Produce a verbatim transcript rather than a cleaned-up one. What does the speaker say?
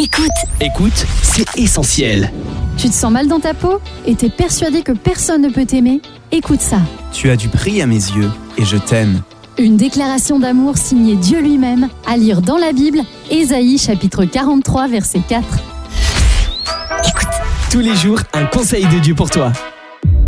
Écoute. Écoute, c'est essentiel. Tu te sens mal dans ta peau et t'es persuadé que personne ne peut t'aimer? Écoute ça. Tu as du prix à mes yeux et je t'aime. Une déclaration d'amour signée Dieu lui-même, à lire dans la Bible, Ésaïe chapitre quarante-trois, verset quatre. Écoute. Tous les jours, un conseil de Dieu pour toi.